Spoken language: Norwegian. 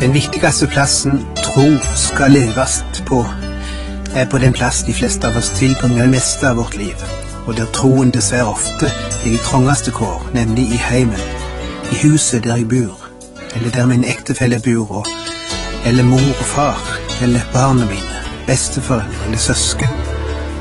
Den viktigste plassen tro skal leves på, på den plass de fleste av oss tilbringer det meste av vårt liv, og der troen dessverre ofte de trangeste kår, nemlig i heimen, i huset der jeg bor, eller der min ektefelle bor, eller mor og far, eller barna mine, besteforeldre eller søsken,